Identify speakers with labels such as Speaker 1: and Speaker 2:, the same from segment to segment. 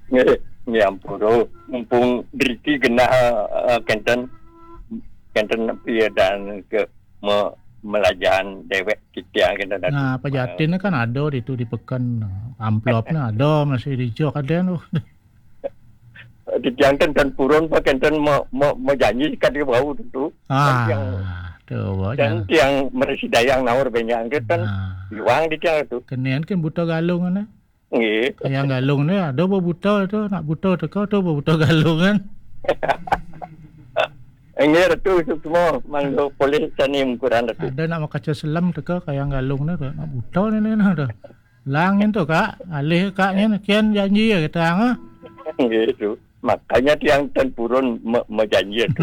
Speaker 1: nyampuro mumpung driti kena kenten piye dan ke melajahan dewek kita kena datu.
Speaker 2: Nah, pajatin kan ada itu di pekan amplopnya ada masih dijok ada tuh.
Speaker 1: Ditiangkan dan purun pak kenten mau janji kan dia bau itu. Dan tiang meresidayang nawar banyak kan uang di tiang itu.
Speaker 2: Kenian kan buta galung kan.
Speaker 1: Nggih.
Speaker 2: Kayak galung ni ada buta tu nak buta teko tu buta galung kan.
Speaker 1: Nggih tu semua manggo polis sani ukuran tu.
Speaker 2: Ada nak makaca selam teko kayak galung ni nak buta ni nah tu. Langin tu kak, alih kak ni kian janji ya kita ah.
Speaker 1: Nggih tu. Makanya tiang tan purun menjanji tu.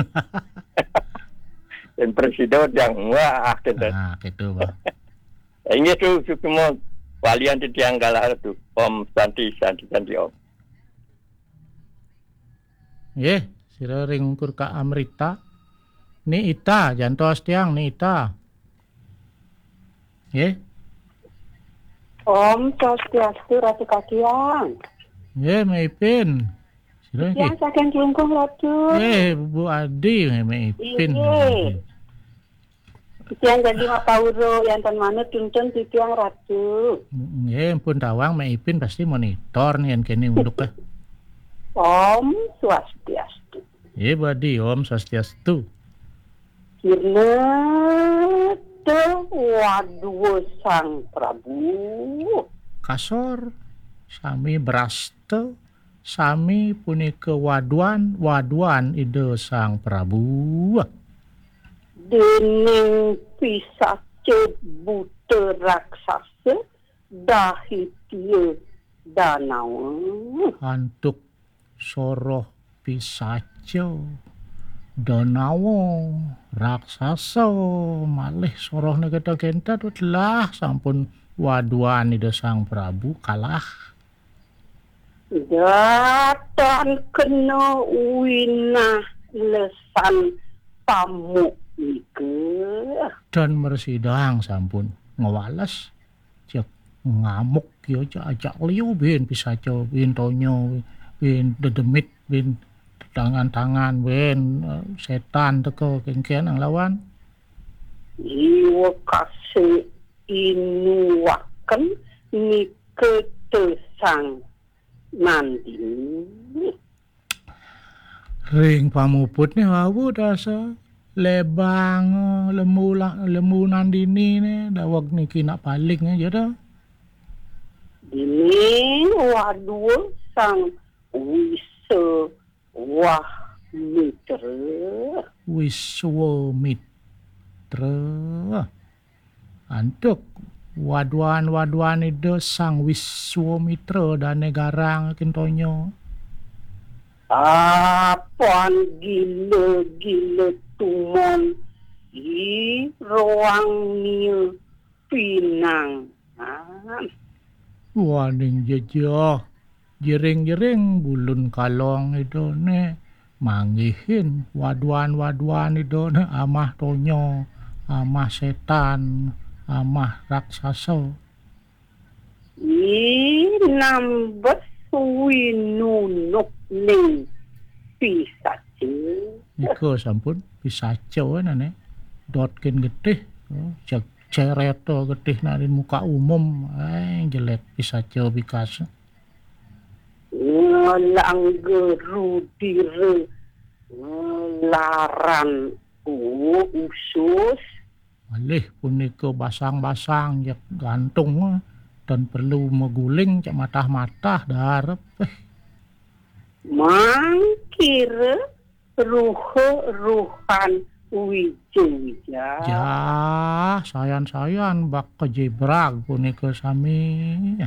Speaker 1: Dan presiden yang wah kita.
Speaker 2: Gitu bah.
Speaker 1: Ini tu semua walian di tiang galah tu. Om Santi Om.
Speaker 2: Sira ring ukur ka Amrita. Ni ita jantos tiang ni ita.
Speaker 3: Om Swastiastu Ratu Kakiang.
Speaker 2: Maipin.
Speaker 3: Yang saking kelungkung Ratu.
Speaker 2: Bu Adi Maipin.
Speaker 3: Yang jadi mapauro yang tan mana tuntun tiang Ratu.
Speaker 2: Pun tawang Maipin pasti monitor nih yang kini unduk ke.
Speaker 3: Om Swastiastu.
Speaker 2: Bu Adi Om Swastiastu.
Speaker 3: Kirna waduh Sang Prabu.
Speaker 2: Kasor sami brasto. Sami punika waduan ide Sang Prabu.
Speaker 3: Dening pisace buta raksasa dahitia danau.
Speaker 2: Antuk soroh pisace danau raksasa malih soroh negara kenta tu telah sampun waduan ide Sang Prabu kalah.
Speaker 3: Datan kena wina lesan pamuk ike.
Speaker 2: Dan mersidang sampun ngawales cek ngamuk yo ajak liu bin pisace bin tonyo bin dedemit bin tangan-tangan bin setan teko kengkian ang lawan.
Speaker 3: Iwa kasih inuaken ni ketesang nanti
Speaker 2: ring pamuput ni wawu dasa lebang lemu nandini ni dawag ni kina paling ni jada.
Speaker 3: Ini waduh Sang Wiswamitra. Antuk waduan itu Sang Wiswamitra dan negarang kintonyo. Apaan gila tumon di ruang ni pinang.
Speaker 2: Waning jejo jering bulun kalong itu ne manggihin waduan itu ne amah tonyo, amah setan, amah raksasa.
Speaker 3: Nambet winunuk ning pisace.
Speaker 2: Iko sampun pisace ne dotkin getih cek cereto getih na di muka umum jelek pisace bikas.
Speaker 3: Langgeru dire laran usus.
Speaker 2: Malih punika basang-basang jak gantung dan perlu meguling cak matah-matah darep.
Speaker 3: Mangkira ruhan wija.
Speaker 2: Ya, sayan bak kejebrag punika sami.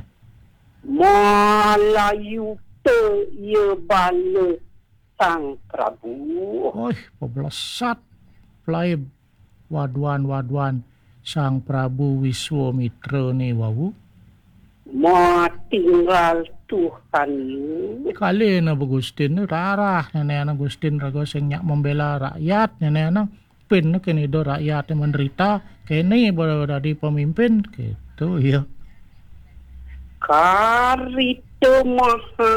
Speaker 3: Malayu te ye bale Sang Prabu.
Speaker 2: Peblesat play waduan Sang Prabu Wiswamitra ni wawu.
Speaker 3: Tinggal Tuhan
Speaker 2: kali na Agustin rarah nenek Agustin raga sing nyak membela rakyat nenek pin kini do rakyat yang menderita kini baru di pemimpin gitu ya.
Speaker 3: Karito maha